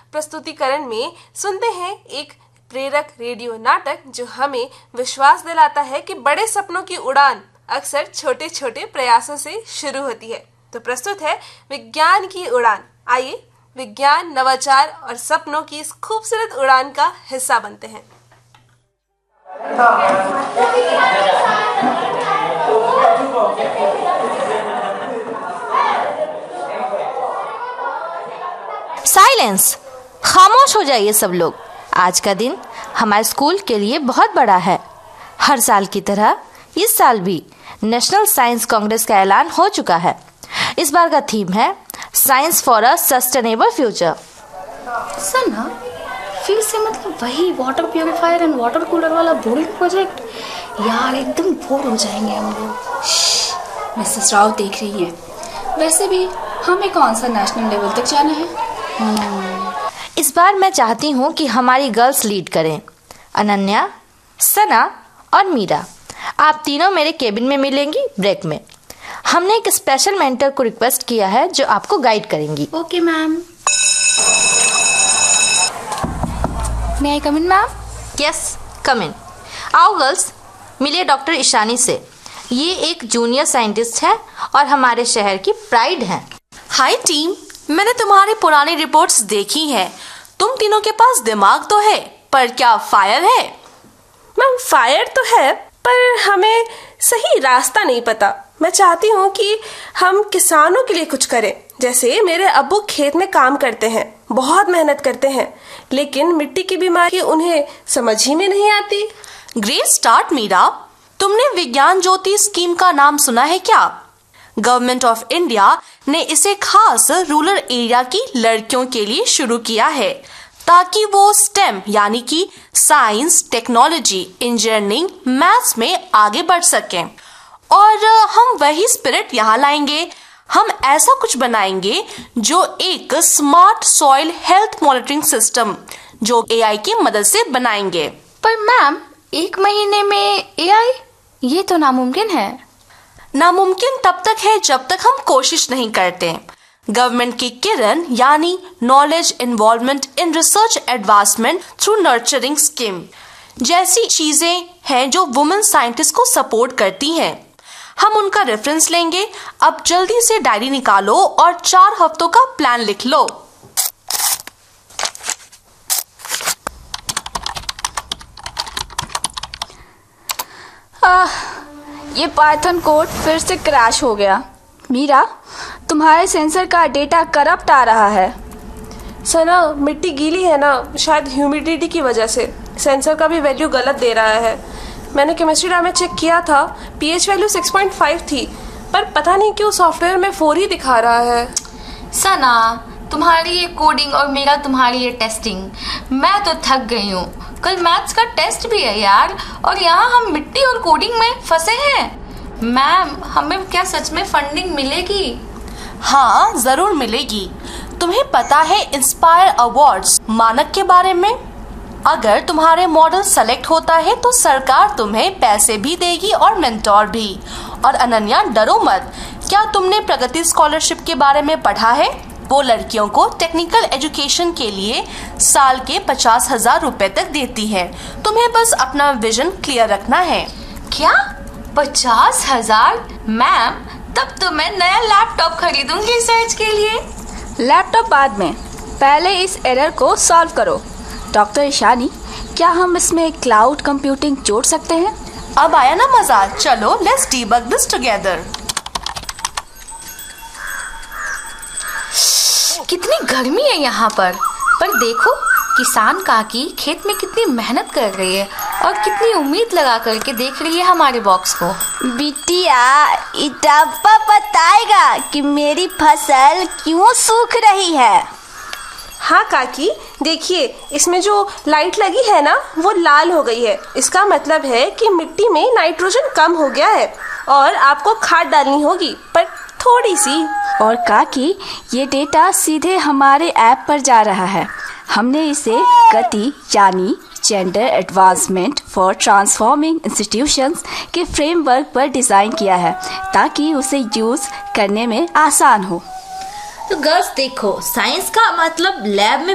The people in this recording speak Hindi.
प्रस्तुतिकरण में सुनते हैं एक प्रेरक रेडियो नाटक जो हमें विश्वास दिलाता है कि बड़े सपनों की उड़ान अक्सर छोटे छोटे प्रयासों से शुरू होती है। तो प्रस्तुत है विज्ञान की उड़ान। आइए विज्ञान, नवाचार और सपनों की इस खूबसूरत उड़ान का हिस्सा बनते हैं। साइलेंस, खामोश हो जाइए सब लोग। आज का दिन हमारे स्कूल के लिए बहुत बड़ा है। हर साल की तरह इस साल भी नेशनल साइंस कांग्रेस का ऐलान हो चुका है। इस बार का थीम है science for a sustainable future. सना, फिर से मतलब वही water purifier and water cooler वाला बोरिंग प्रोजेक्ट। यार एकदम बोर हो जाएंगे हम लोग। मिसेस राव देख रही हैं। वैसे भी हमें कौन सा नेशनल लेवल तक जाना है? इस बार मैं चाहती हूँ कि हमारी गर्ल्स लीड करें। अनन्या, सना और मीरा, आप तीनों मेरे केबिन में मिलेंगी ब्रेक में। हमने एक स्पेशल मेंटर को रिक्वेस्ट किया है जो आपको गाइड करेंगी। Okay ma'am. मे आई कम इन मैम? यस, कम इन। आओ गर्ल्स, मिलिए डॉक्टर ईशानी से। ये एक जूनियर साइंटिस्ट है और हमारे शहर की प्राइड है। हाय टीम, मैंने तुम्हारी पुरानी रिपोर्ट्स देखी हैं। तुम तीनों के पास दिमाग तो है, पर क्या फायर है? मैम, फायर तो है पर हमें सही रास्ता नहीं पता। मैं चाहती हूँ कि हम किसानों के लिए कुछ करें। जैसे मेरे अब्बू खेत में काम करते हैं, बहुत मेहनत करते हैं, लेकिन मिट्टी की बीमारी उन्हें समझ ही में नहीं आती। Great start Meera. तुमने विज्ञान ज्योति स्कीम का नाम सुना है क्या? गवर्नमेंट ऑफ इंडिया ने इसे खास रूरल एरिया की लड़कियों के लिए शुरू किया है ताकि वो स्टेम यानी कि साइंस, टेक्नोलॉजी, इंजीनियरिंग, मैथ्स में आगे बढ़ सकें। और हम वही स्पिरिट यहाँ लाएंगे। हम ऐसा कुछ बनाएंगे जो एक smart soil health monitoring system जो AI की मदद से बनाएंगे। पर मैम, 1 महीने में AI? ये तो नामुमकिन है। नामुमकिन तब तक है जब तक हम कोशिश नहीं करते। गवर्नमेंट की किरण यानी knowledge involvement in research advancement through nurturing scheme जैसी चीजें हैं जो वुमेन साइंटिस्ट को सपोर्ट करती हैं। हम उनका रेफरेंस लेंगे। अब जल्दी से डायरी निकालो और 4 हफ्तों का प्लान लिख लो। ये पाइथन कोड फिर से क्रैश हो गया। मीरा, तुम्हारे सेंसर का डेटा करप्ट आ रहा है। सना, मिट्टी गीली है ना, शायद ह्यूमिडिटी की वजह से सेंसर का भी वैल्यू गलत दे रहा है। मैंने केमिस्ट्री लैब में चेक किया था, pH वैल्यू 6.5 थी, पर पता नहीं क्यों सॉफ्टवेयर में 4 ही दिखा रहा है। सना, तुम्हारी ये कोडिंग और मेरा तुम्हारी ये टेस्टिंग, मैं तो थक गई हूँ। कल मैथ्स का टेस्ट भी है यार, और यहाँ हम मिट्टी और कोडिंग में फंसे हैं। मैम, हमें क्या सच में फंडिंग मिलेगी? हाँ, जरूर मिलेगी। तुम्हें पता है इंस्पायर अवार्ड्स मानक के बारे में? अगर तुम्हारे मॉडल सेलेक्ट होता है तो सरकार तुम्हें पैसे भी देगी और मेंटोर भी। और अनन्या, डरो मत। क्या तुमने प्रगति स्कॉलरशिप के बारे में पढ़ा है? वो लड़कियों को टेक्निकल एजुकेशन के लिए साल के 50,000 रुपए तक देती है। तुम्हें बस अपना विजन क्लियर रखना है। क्या 50,000? मैम, तब तो मैं नया लैपटॉप खरीदूंगी रिसर्च के लिए। लैपटॉप बाद में, पहले इस एरर को सॉल्व करो। डॉक्टर ईशानी, क्या हम इसमें क्लाउड कंप्यूटिंग जोड़ सकते हैं? अब आया ना मजा। चलो, लेट्स डीबग दिस टुगेदर। कितनी गर्मी है यहाँ पर देखो किसान काकी खेत में कितनी मेहनत कर रही है और कितनी उम्मीद लगा करके देख रही है हमारे बॉक्स को। बिटिया, इटापा बताएगा कि मेरी फसल क्यों सूख रही है। हाँ काकी, देखिए इसमें जो लाइट लगी है ना वो लाल हो गई है। इसका मतलब है कि मिट्टी में नाइट्रोजन कम हो गया है और आपको खाद डालनी होगी, पर थोड़ी सी। और काकी, ये डेटा सीधे हमारे ऐप पर जा रहा है। हमने इसे गति यानी gender advancement for transforming institutions के फ्रेमवर्क पर डिजाइन किया है ताकि उसे यूज करने में आसान हो। तो गर्ल्स देखो, साइंस का मतलब लैब में